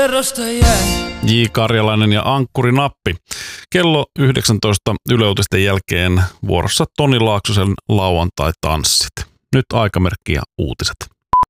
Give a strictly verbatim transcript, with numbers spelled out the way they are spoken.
J. Karjalainen ja Ankkuri Nappi. Kello yhdeksäntoista Yle Uutisten jälkeen vuorossa Toni Laaksosen lauantai-tanssit. Nyt aikamerkki ja uutiset.